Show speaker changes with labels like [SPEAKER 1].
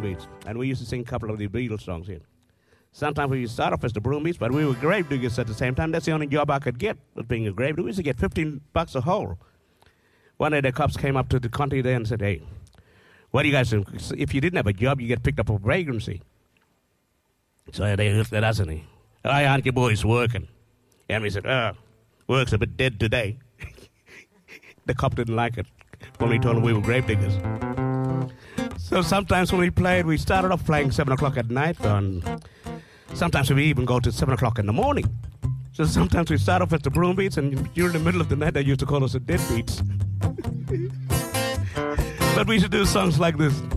[SPEAKER 1] Broombeats, and we used to sing a couple of the Beatles songs here. Sometimes we used to start off as the Broombeats, but we were grave diggers at the same time. That's the only job I could get, was being a grave digger. We used to get $15 a hole. One day the cops came up to the county there and said, hey, what do you guys do? If you didn't have a job, you get picked up for vagrancy. So they looked at us and why aren't you boys working? And we said, work's a bit dead today. The cop didn't like it when we told him we were grave diggers. So sometimes when we played, we started off playing 7 o'clock at night, and sometimes we even go to 7 o'clock in the morning. So sometimes we start off at the Broombeats, and during the middle of the night, they used to call us the Deadbeats. But we should do songs like this.